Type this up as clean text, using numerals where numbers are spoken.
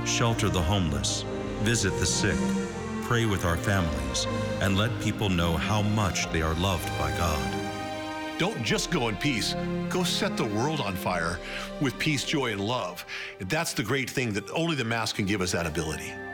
shelter the homeless, visit the sick, pray with our families, and let people know how much they are loved by God. Don't just go in peace. Go set the world on fire with peace, joy, and love. That's the great thing, that only the Mass can give us that ability.